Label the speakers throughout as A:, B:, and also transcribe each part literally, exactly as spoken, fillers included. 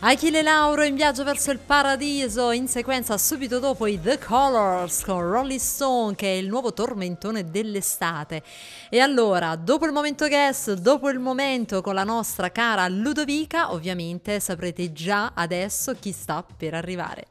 A: Achille Lauro in viaggio verso il paradiso, in sequenza subito dopo i The Colors con Rolling Stone, che è il nuovo tormentone dell'estate. E allora, dopo il momento guest, dopo il momento con la nostra cara Ludovica, ovviamente saprete già adesso chi sta per arrivare.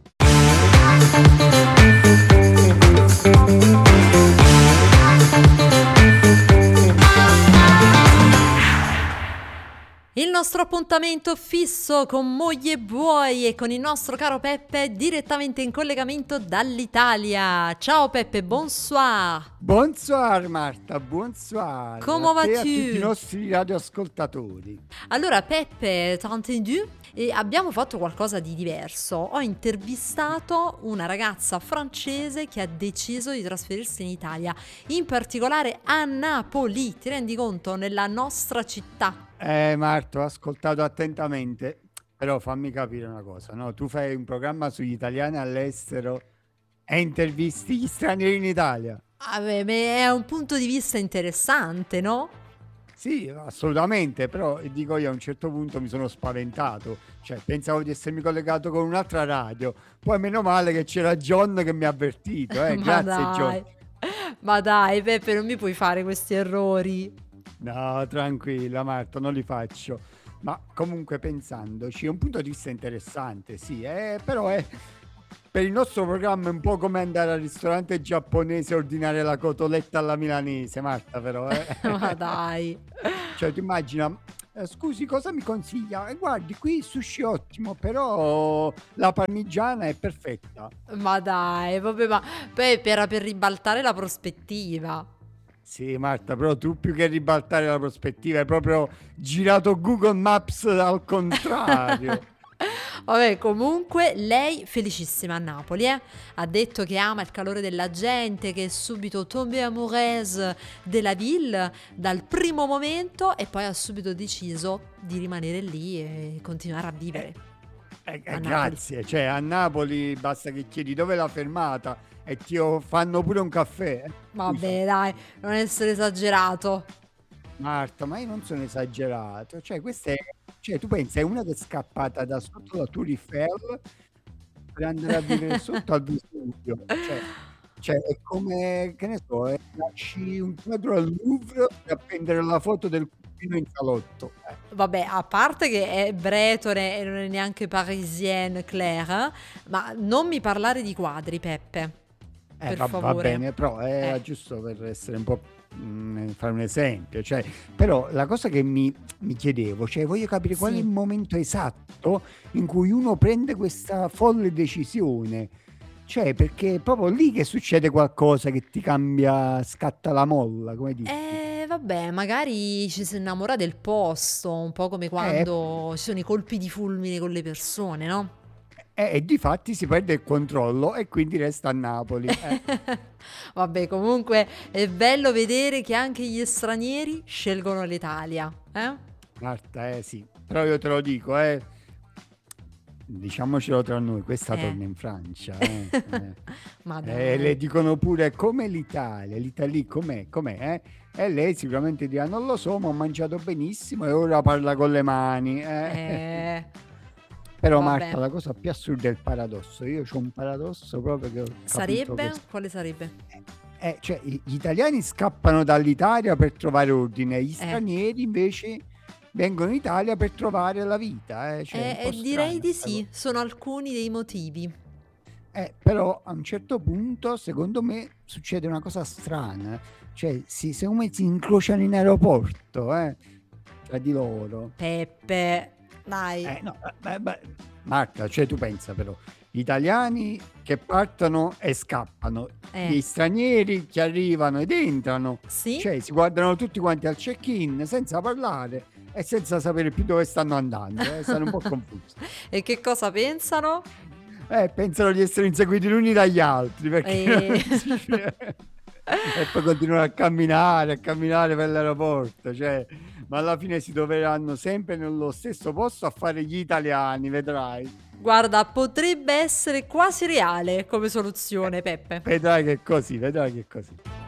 A: Il nostro appuntamento fisso con Moglie Buoi e con il nostro caro Peppe direttamente in collegamento dall'Italia. Ciao Peppe, bonsoir.
B: Bonsoir Marta, bonsoir.
A: Come
B: a te e a
A: vas-tu?
B: tutti i nostri radioascoltatori.
A: Allora Peppe, t'as entendu? E abbiamo fatto qualcosa di diverso. Ho intervistato una ragazza francese che ha deciso di trasferirsi in Italia, in particolare a Napoli. Ti rendi conto? Nella nostra città.
B: Eh Marta, ho ascoltato attentamente, però fammi capire una cosa, no? Tu fai un programma sugli italiani all'estero e intervisti gli stranieri in Italia.
A: Vabbè, ma è un punto di vista interessante, no?
B: Sì, assolutamente, però dico io a un certo punto mi sono spaventato, cioè pensavo di essermi collegato con un'altra radio, poi meno male che c'era John che mi ha avvertito, eh?
A: Ma
B: Grazie
A: dai,
B: John.
A: ma dai Peppe, non mi puoi fare questi errori.
B: No, tranquilla Marta, non li faccio. Ma comunque pensandoci, è un punto di vista interessante, sì, eh, però è per il nostro programma è un po' come andare al ristorante giapponese e ordinare la cotoletta alla milanese, Marta, però. Eh.
A: Ma dai.
B: Cioè, tu immagina, eh, scusi, cosa mi consiglia? Eh, guardi, qui il sushi è ottimo, però la parmigiana è perfetta.
A: Ma dai, vabbè, ma Peppe era per ribaltare la prospettiva.
B: Sì, Marta, però tu più che ribaltare la prospettiva hai proprio girato Google Maps al contrario.
A: Vabbè, comunque lei felicissima a Napoli, eh? Ha detto che ama il calore della gente, che è subito tombée amoureuse della ville dal primo momento e poi ha subito deciso di rimanere lì e continuare a vivere.
B: Eh,
A: A
B: eh,
A: Napoli.
B: grazie, cioè a Napoli basta che chiedi dove è la fermata e ti o- fanno pure un caffè.
A: Vabbè, dai, non essere esagerato.
B: Marta, ma io non sono esagerato, cioè questa è, cioè tu pensi, è una che è scappata da sotto la Tour Eiffel per andare a vivere sotto al Vesuvio, cioè, cioè è come, che ne so, eh, lasci un quadro al Louvre per appendere la foto del cugino in salotto. Eh.
A: Vabbè, a parte che è bretone e non è neanche parisienne, Claire, ma non mi parlare di quadri, Peppe.
B: Eh,
A: Per
B: va, va
A: favore.
B: bene, però era
A: Eh.
B: giusto per essere un po' mh, fare un esempio, cioè, però la cosa che mi, mi chiedevo, cioè voglio capire qual è
A: Sì.
B: il momento esatto in cui uno prende questa folle decisione, cioè perché è proprio lì che succede qualcosa che ti cambia, scatta la molla, come dici?
A: Eh, vabbè, magari ci si innamora del posto, un po' come
B: Eh,
A: quando ci sono i colpi di fulmine con le persone, no?
B: eh, e difatti si perde il controllo e quindi resta a Napoli. eh.
A: Vabbè, comunque è bello vedere che anche gli stranieri scelgono l'Italia, eh?
B: Marta, eh sì, però io te lo dico, eh, diciamocelo tra noi, questa
A: Eh.
B: torna in Francia. Eh, eh.
A: Ma
B: Eh, le
A: dai.
B: dicono pure come l'Italia, l'Italia com'è, com'è, eh? E lei sicuramente dirà non lo so, ma ho mangiato benissimo e ora parla con le mani. eh.
A: Eh,
B: Però
A: vabbè.
B: Marta, la cosa più assurda è il paradosso. Io ho un paradosso proprio che ho capito
A: Sarebbe?
B: che...
A: Quale sarebbe?
B: Eh, cioè, i- gli italiani scappano dall'Italia per trovare ordine, gli
A: Eh.
B: stranieri invece vengono in Italia per trovare la vita. Eh, cioè, è un
A: Eh,
B: po'
A: eh, direi
B: strana
A: di
B: sta
A: sì,
B: cosa.
A: sono alcuni dei motivi.
B: Eh, però a un certo punto, secondo me, succede una cosa strana. Cioè, si, secondo me si incrociano in aeroporto, eh, tra di loro.
A: Peppe, dai.
B: Eh, no, beh, beh, Marta, cioè tu pensa però, gli italiani che partono e scappano,
A: Eh.
B: gli stranieri che arrivano ed entrano,
A: Sì?
B: cioè si guardano tutti quanti al check-in senza parlare e senza sapere più dove stanno andando, eh, stanno un po' confusi.
A: E che cosa pensano?
B: Eh, pensano di essere inseguiti gli uni dagli altri perché
A: Eh.
B: non si c'è. E poi continuano a camminare, a camminare per l'aeroporto, cioè, ma alla fine si troveranno sempre nello stesso posto a fare gli italiani, vedrai.
A: Guarda, potrebbe essere quasi reale come soluzione, Peppe.
B: Vedrai che è così, vedrai che è così.